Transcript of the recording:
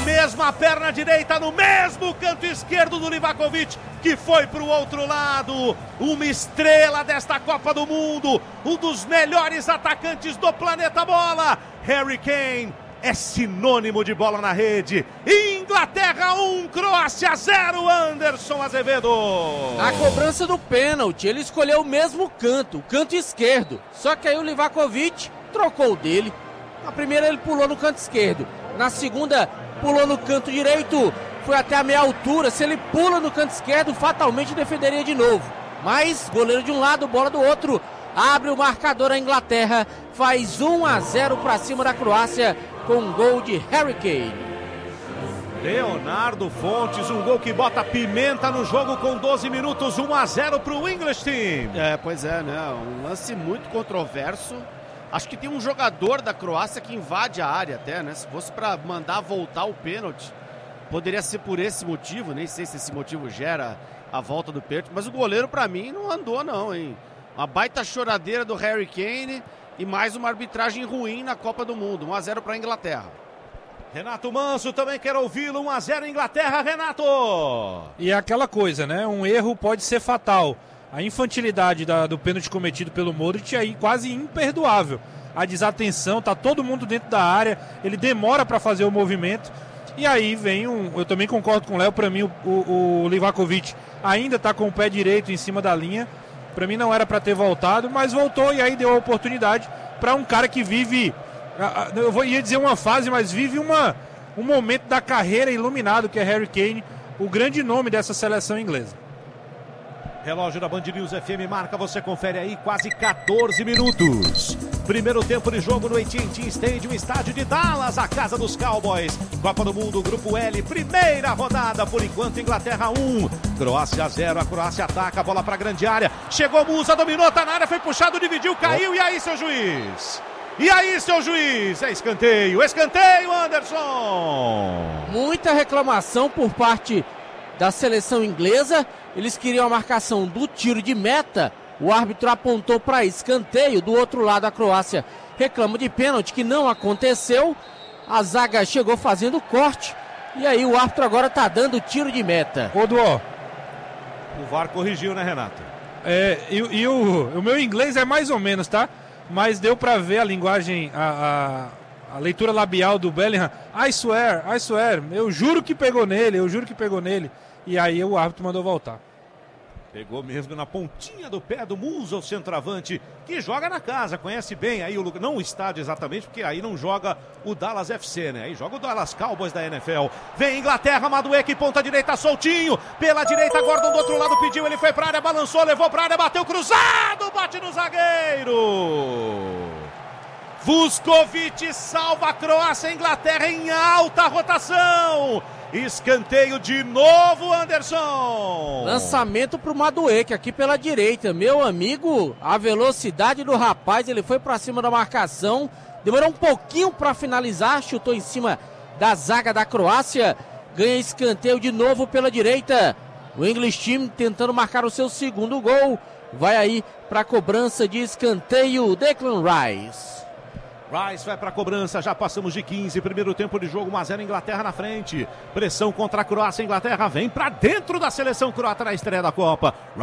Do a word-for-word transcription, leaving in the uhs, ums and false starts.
mesma perna direita no mesmo canto esquerdo do Livakovic, que foi para o outro lado. Uma estrela desta Copa do Mundo, um dos melhores atacantes do planeta bola. Harry Kane é sinônimo de bola na rede. Inglaterra um, Croácia zero, Anderson Azevedo. Na cobrança do pênalti, ele escolheu o mesmo canto, o canto esquerdo. Só que aí o Livakovic trocou o dele. Na primeira ele pulou no canto esquerdo. Na segunda pulou no canto direito. Foi até a meia altura. Se ele pula no canto esquerdo, fatalmente defenderia de novo. Mas goleiro de um lado, bola do outro. Abre o marcador a Inglaterra. Faz um a zero para cima da Croácia com um gol de Harry Kane. Leonardo Fontes, um gol que bota pimenta no jogo com doze minutos, um a zero para o English Team. É, pois é, né? Um lance muito controverso. Acho que tem um jogador da Croácia que invade a área até, né? Se fosse para mandar voltar o pênalti, poderia ser por esse motivo. Nem sei se esse motivo gera a volta do pênalti, mas o goleiro, para mim, não andou não, hein? Uma baita choradeira do Harry Kane e mais uma arbitragem ruim na Copa do Mundo. um a zero para a Inglaterra. Renato Manso também quer ouvi-lo. um a zero Inglaterra, Renato. E é aquela coisa, né? Um erro pode ser fatal. A infantilidade da, do pênalti cometido pelo Modric é aí quase imperdoável. A desatenção, tá todo mundo dentro da área, ele demora para fazer o movimento. E aí vem um... Eu também concordo com o Léo, para mim o, o, o Livakovic ainda tá com o pé direito em cima da linha. Para mim não era para ter voltado, mas voltou e aí deu a oportunidade para um cara que vive, eu vou, ia dizer uma fase, mas vive uma, um momento da carreira iluminado, que é Harry Kane, o grande nome dessa seleção inglesa. Relógio da Band News F M marca, você confere aí, quase quatorze minutos. Primeiro tempo de jogo no A T and T Stadium, estádio de Dallas, a casa dos Cowboys. Copa do Mundo, Grupo L, primeira rodada, por enquanto Inglaterra um, Croácia zero, a Croácia ataca, a bola para a grande área. Chegou Musa, dominou, tá na área, foi puxado, dividiu, caiu, oh. E aí, seu juiz? E aí, seu juiz? É escanteio, escanteio, Anderson! Muita reclamação por parte da seleção inglesa. Eles queriam a marcação do tiro de meta. O árbitro apontou para escanteio. Do outro lado, a Croácia reclama de pênalti, que não aconteceu. A zaga chegou fazendo corte. E aí o árbitro agora está dando tiro de meta. Ô, Duó. O V A R corrigiu, né, Renato? É, e, e o, o meu inglês é mais ou menos, tá? Mas deu para ver a linguagem, a, a, a leitura labial do Bellingham. I swear, I swear. Eu juro que pegou nele, eu juro que pegou nele. E aí o árbitro mandou voltar. Pegou mesmo na pontinha do pé do Musa, o centroavante, que joga na casa, conhece bem aí o lugar, não o estádio exatamente, porque aí não joga o Dallas F C, né? Aí joga o Dallas Cowboys da N F L. Vem Inglaterra, Madueke, ponta direita, soltinho, pela direita, Gordon do outro lado pediu, ele foi pra área, balançou, levou pra área, bateu cruzado, bate no zagueiro. Vuskovic salva a Croácia, Inglaterra em alta rotação. Escanteio de novo, Anderson. Lançamento pro Madueke aqui pela direita. Meu amigo, a velocidade do rapaz, ele foi pra cima da marcação. Demorou um pouquinho pra finalizar, chutou em cima da zaga da Croácia. Ganha escanteio de novo pela direita. O English Team tentando marcar o seu segundo gol. Vai aí pra cobrança de escanteio, Declan Rice. Rice vai para a cobrança, já passamos de quinze, primeiro tempo de jogo, um a zero, Inglaterra na frente. Pressão contra a Croácia, Inglaterra vem para dentro da seleção croata na estreia da Copa.